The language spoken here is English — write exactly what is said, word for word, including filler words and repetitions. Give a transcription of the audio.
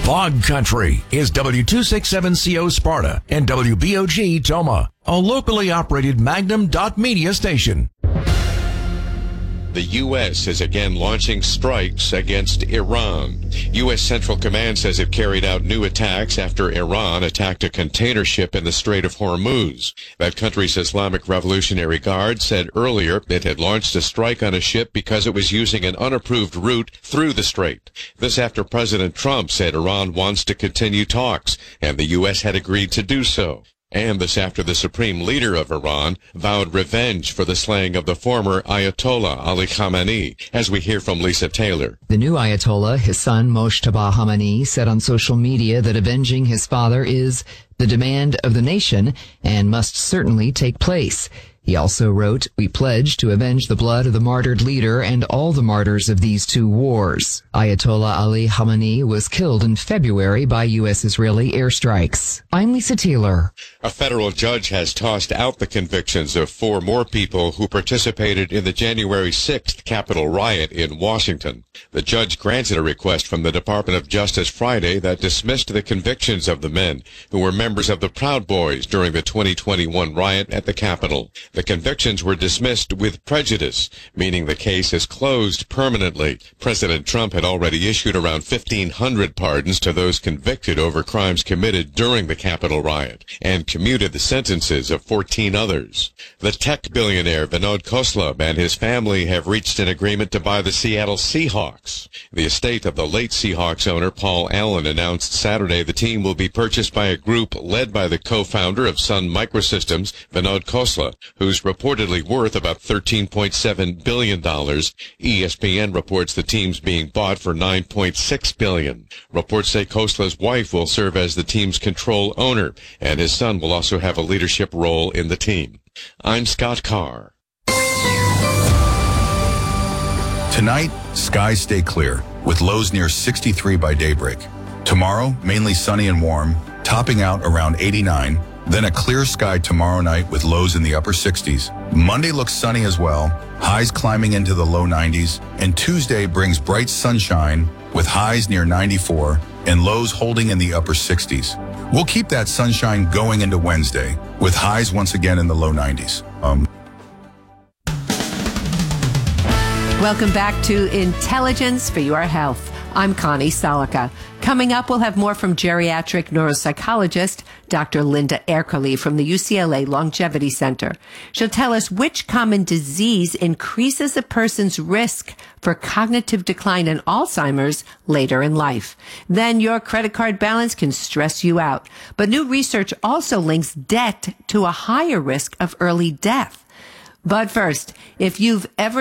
Fog Country is W two sixty-seven C O Sparta and W B O G Toma, a locally operated Magnum dot media station. The U S is again launching strikes against Iran. U S Central Command says it carried out new attacks after Iran attacked a container ship in the Strait of Hormuz. That country's Islamic Revolutionary Guard said earlier it had launched a strike on a ship because it was using an unapproved route through the strait. This after President Trump said Iran wants to continue talks, and the U S had agreed to do so. And this after the supreme leader of Iran vowed revenge for the slaying of the former Ayatollah Ali Khamenei, as we hear from Lisa Taylor. The new Ayatollah, his son Mojtaba Khamenei, said on social media that avenging his father is the demand of the nation and must certainly take place. He also wrote, "We pledge to avenge the blood of the martyred leader and all the martyrs of these two wars." Ayatollah Ali Khamenei was killed in February by U S-Israeli airstrikes. I'm Lisa Taylor. A federal judge has tossed out the convictions of four more people who participated in the January sixth Capitol riot in Washington. The judge granted a request from the Department of Justice Friday that dismissed the convictions of the men who were members of the Proud Boys during the twenty twenty-one riot at the Capitol. The convictions were dismissed with prejudice, meaning the case is closed permanently. President Trump had already issued around fifteen hundred pardons to those convicted over crimes committed during the Capitol riot and commuted the sentences of fourteen others. The tech billionaire Vinod Khosla and his family have reached an agreement to buy the Seattle Seahawks. The estate of the late Seahawks owner Paul Allen announced Saturday the team will be purchased by a group led by the co-founder of Sun Microsystems, Vinod Khosla, who's reportedly worth about thirteen point seven billion dollars. E S P N reports the team's being bought for nine point six billion dollars. Reports say Khosla's wife will serve as the team's control owner, and his son will also have a leadership role in the team. I'm Scott Carr. Tonight, skies stay clear, with lows near sixty-three by daybreak. Tomorrow, mainly sunny and warm, topping out around eighty-nine. Then a clear sky tomorrow night with lows in the upper sixties. Monday looks sunny as well, highs climbing into the low nineties. And Tuesday brings bright sunshine with highs near ninety-four and lows holding in the upper sixties. We'll keep that sunshine going into Wednesday with highs once again in the low nineties. Um. Welcome back to Intelligence for Your Health. I'm Connie Salica. Coming up, we'll have more from geriatric neuropsychologist Doctor Linda Ercoli from the U C L A Longevity Center. She'll tell us which common disease increases a person's risk for cognitive decline and Alzheimer's later in life. Then your credit card balance can stress you out. But new research also links debt to a higher risk of early death. But first, if you've ever